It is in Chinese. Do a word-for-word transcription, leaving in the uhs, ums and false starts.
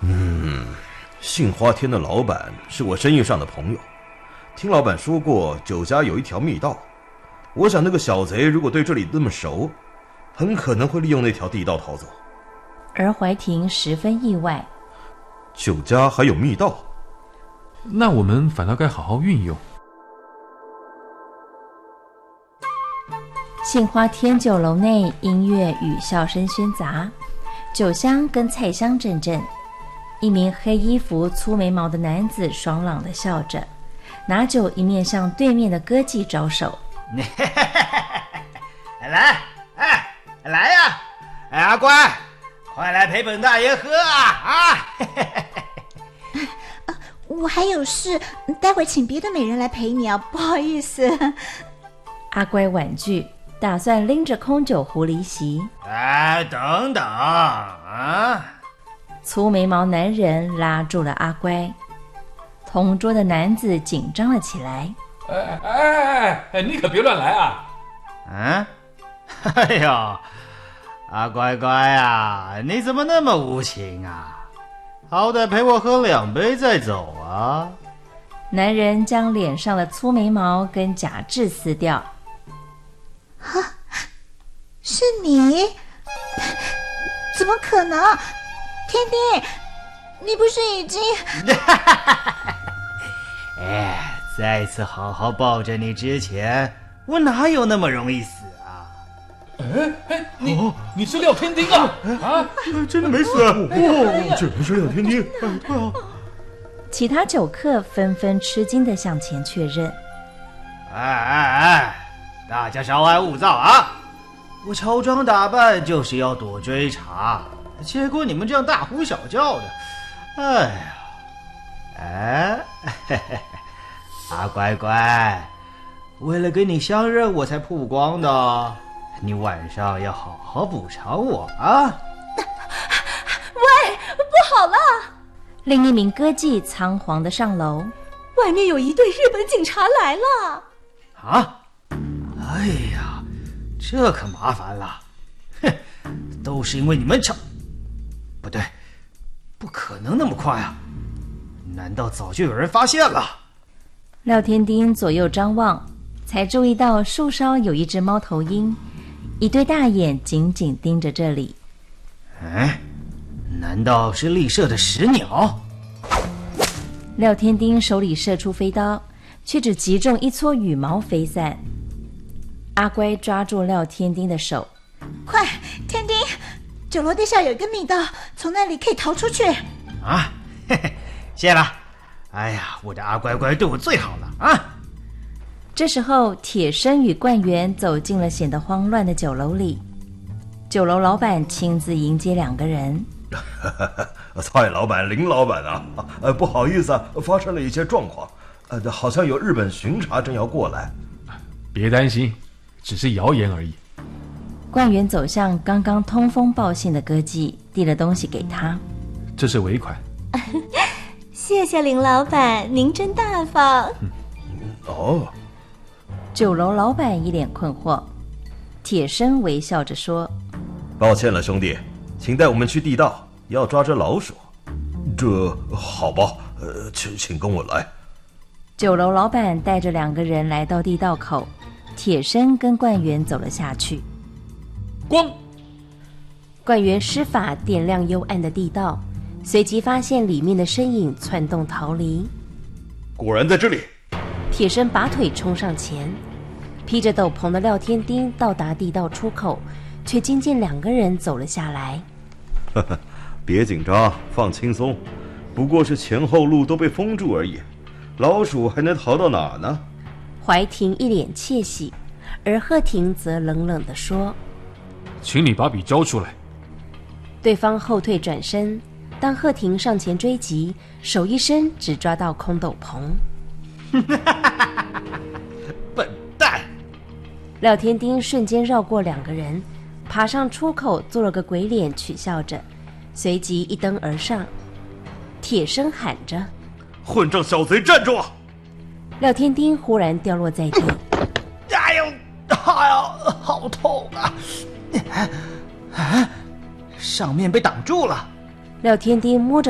嗯，杏花天的老板是我生意上的朋友，听老板说过酒家有一条密道，我想那个小贼如果对这里那么熟，很可能会利用那条地道逃走。 而怀婷十分意外， 酒家还有密道？ 那我们反倒该好好运用。 杏花天酒楼内音乐与笑声喧杂，酒香跟菜香阵阵。一名黑衣服粗眉毛的男子爽朗地笑着，拿酒一面向对面的歌妓招手。 来，哎，来呀！哎，阿乖，快来陪本大爷喝啊！啊！ 我还有事，待会请别的美人来陪你啊，不好意思。 阿乖婉拒，打算拎着空酒壶离席。 哎，等等啊！ 粗眉毛男人拉住了阿乖，同桌的男子紧张了起来。 哎哎哎，你可别乱来啊！ 嗯，哎呦，阿乖乖啊，你怎么那么无情啊？好歹陪我喝两杯再走啊！ 男人将脸上的粗眉毛跟假痣撕掉。 哈，是你？怎么可能？天丁，你不是已经…… 哎，再次好好抱着你之前，我哪有那么容易死啊？ 哎哎，你、哦、你是廖天丁啊？啊， 真的没死啊！哦，这不是廖天丁。哎，对啊。 其他酒客纷纷吃惊地向前确认。 哎哎哎，大家稍安勿躁啊！我乔装打扮就是要躲追查，结果你们这样大呼小叫的，哎呀，哎，嘿嘿，阿乖乖，为了跟你相认我才曝光的，你晚上要好好补偿我啊！ 喂，不好了！ 另一名歌妓仓皇地上楼， 外面有一队日本警察来了！ 啊！哎呀，这可麻烦了！哼，都是因为你们吵。不对，不可能那么快啊！难道早就有人发现了？ 廖天丁左右张望，才注意到树梢有一只猫头鹰，一对大眼紧紧盯着这里。 哎，难道是猎射的石鸟？ 廖天丁手里射出飞刀，却只击中一撮羽毛飞散。阿乖抓住廖天丁的手， 快，天丁，酒楼地下有一个密道，从那里可以逃出去。 啊，嘿嘿，谢了。哎呀，我的阿乖乖对我最好了啊！ 这时候，铁生与冠元走进了显得慌乱的酒楼里。酒楼老板亲自迎接两个人。 蔡老板、林老板啊，呃，不好意思啊，发生了一些状况，呃，好像有日本巡查正要过来。 别担心，只是谣言而已。 冠元走向刚刚通风报信的歌妓，递了东西给他。 这是尾款。 谢谢林老板，您真大方。 嗯、哦。 酒楼老板一脸困惑，铁生微笑着说：“ 抱歉了，兄弟，请带我们去地道，要抓只老鼠。”这好吧，呃，请请跟我来。 酒楼老板带着两个人来到地道口，铁生跟冠元走了下去。 光， 冠元施法点亮幽暗的地道，随即发现里面的身影窜动逃离。 果然在这里。 铁生拔腿冲上前，披着斗篷的廖天丁到达地道出口，却惊见两个人走了下来。 呵呵，别紧张，放轻松，不过是前后路都被封住而已，老鼠还能逃到哪呢？ 怀婷一脸窃喜，而贺婷则冷冷地说：“ 请你把笔交出来。” 对方后退转身，当贺婷上前追击，手一伸，只抓到空斗篷。 笨蛋！ 廖天丁瞬间绕过两个人，爬上出口，做了个鬼脸，取笑着，随即一蹬而上。铁生喊着：“ 混账小贼，站住！” 廖天丁忽然掉落在地。 哎呦，哎呦，好痛啊！啊，上面被挡住了。 廖天丁摸着